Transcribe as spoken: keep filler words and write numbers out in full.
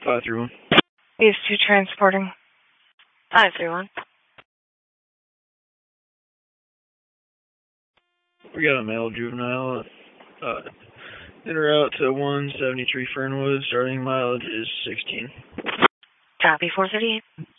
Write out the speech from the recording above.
five three one. These two transporting. five three one. We got a male juvenile. Uh, in route to one seventy-three Fernwood. Starting mileage is sixteen. Copy, four thirty-eight.